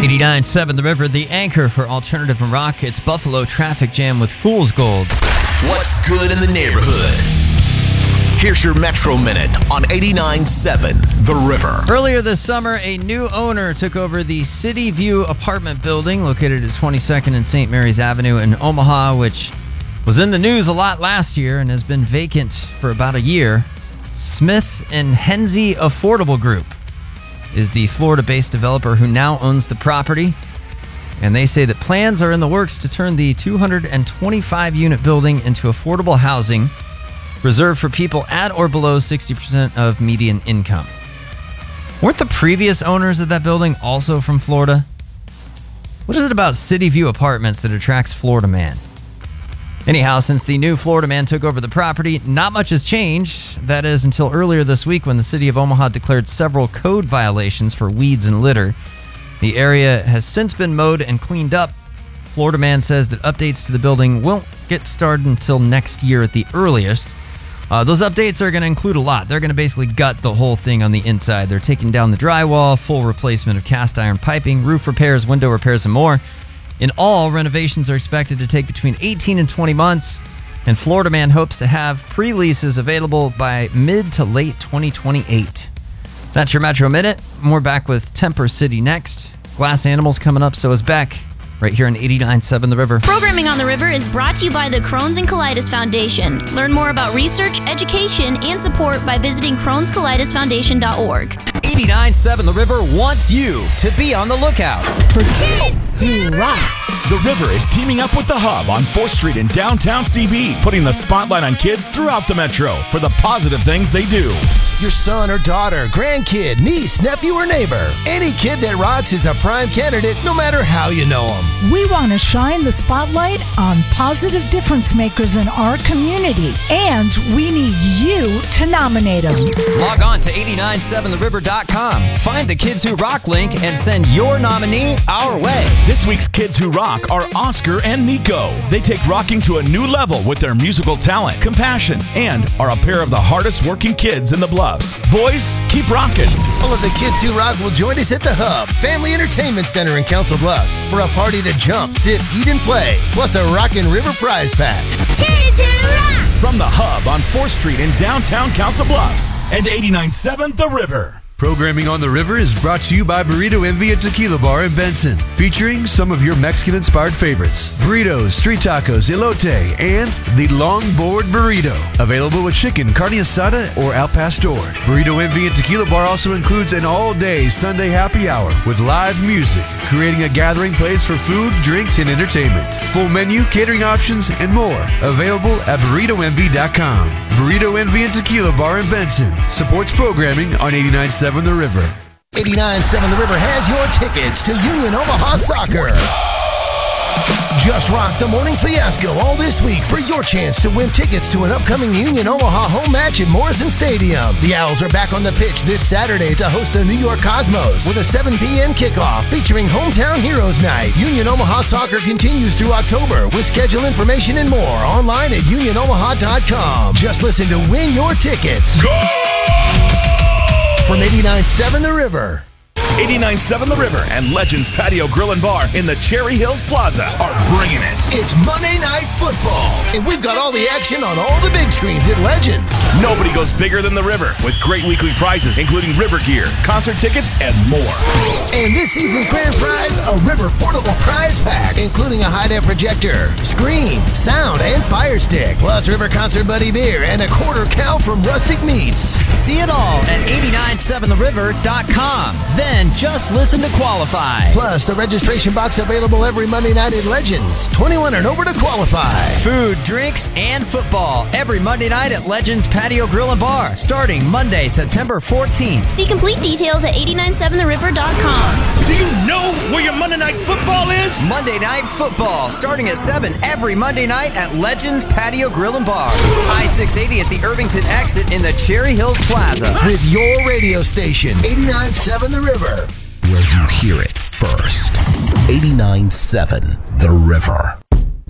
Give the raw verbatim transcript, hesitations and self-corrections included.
eighty-nine point seven The River, the anchor for alternative and rock. It's Buffalo Traffic Jam with Fool's Gold. What's good in the neighborhood? Here's your Metro Minute on eighty-nine point seven The River. Earlier this summer, a new owner took over the City View apartment building located at twenty-second and Saint Mary's Avenue in Omaha, which was in the news a lot last year and has been vacant for about a year. Smith and Henze Affordable Group is the Florida-based developer who now owns the property. And they say that plans are in the works to turn the two hundred twenty-five unit building into affordable housing reserved for people at or below sixty percent of median income. Weren't the previous owners of that building also from Florida? What is it about City View Apartments that attracts Florida man? Anyhow, since the new Florida man took over the property, not much has changed. That is until earlier this week when the city of Omaha declared several code violations for weeds and litter. The area has since been mowed and cleaned up. Florida man says that updates to the building won't get started until next year at the earliest. Uh, those updates are going to include a lot. They're going to basically gut the whole thing on the inside. They're taking down the drywall, full replacement of cast iron piping, roof repairs, window repairs, and more. In all, renovations are expected to take between eighteen and twenty months, and Florida Man hopes to have pre-leases available by mid to late twenty twenty-eight. That's your Metro Minute. More back with Temper City next. Glass Animals coming up, so is Beck, right here on eighty-nine point seven The River. Programming on The River is brought to you by the Crohn's and Colitis Foundation. Learn more about research, education, and support by visiting crohns colitis foundation dot org. eighty-nine point seven The River wants you to be on the lookout for kids who rock. The River is teaming up with The Hub on fourth street in downtown C B, putting the spotlight on kids throughout the metro for the positive things they do. Your son or daughter, grandkid, niece, nephew, or neighbor. Any kid that rocks is a prime candidate, no matter how you know them. We want to shine the spotlight on positive difference makers in our community, and we need you to nominate them. Log on to eighty-nine seven the river dot com. Find the Kids Who Rock link and send your nominee our way. This week's Kids Who Rock are Oscar and Nico. They take rocking to a new level with their musical talent, compassion, and are a pair of the hardest working kids in the Bluffs. Boys, keep rocking. All of the Kids Who Rock will join us at the Hub Family Entertainment Center in Council Bluffs for a party to jump, sit, eat, and play, plus a Rockin' River prize pack. Kids Who Rock! From the Hub on fourth street in downtown Council Bluffs and eighty-nine point seven The River. Programming on The River is brought to you by Burrito Envy and Tequila Bar in Benson, featuring some of your Mexican-inspired favorites: burritos, street tacos, elote, and the longboard burrito. Available with chicken, carne asada, or al pastor. Burrito Envy and Tequila Bar also includes an all-day Sunday happy hour with live music, creating a gathering place for food, drinks, and entertainment. Full menu, catering options, and more. Available at burrito envy dot com. Burrito Envy and Tequila Bar in Benson supports programming on eighty-nine point seven The River. eighty-nine point seven The River has your tickets to Union Omaha Soccer. Just rock the morning fiasco all this week for your chance to win tickets to an upcoming Union Omaha home match at Morrison Stadium. The Owls are back on the pitch this Saturday to host the New York Cosmos with a seven p.m. kickoff featuring Hometown Heroes Night. Union Omaha Soccer continues through October with schedule information and more online at union omaha dot com. Just listen to win your tickets. Go! From eighty-nine point seven The River. eighty-nine point seven The River and Legends Patio Grill and Bar in the Cherry Hills Plaza are bringing it. It's Monday Night Football, and we've got all the action on all the big screens at Legends. Nobody goes bigger than The River with great weekly prizes, including River gear, concert tickets, and more. And this season's grand prize, a River portable prize pack, including a high-def projector, screen, sound, and fire stick, plus River Concert Buddy beer and a quarter cow from Rustic Meats. See it all at eighty-nine seven the river dot com. Then just listen to qualify. Plus, the registration box available every Monday night at Legends. twenty-one and over to qualify. Food, drinks, and football every Monday night at Legends Patio Grill and Bar, starting Monday, September fourteenth. See complete details at eighty-nine seven the river dot com. Do you know where your Monday Night Football is? Monday Night Football, starting at seven every Monday night at Legends Patio Grill and Bar. I six eighty at the Irvington exit in the Cherry Hills Plaza. With your radio station, eighty-nine point seven The River. Where you hear it first. eighty-nine point seven The River.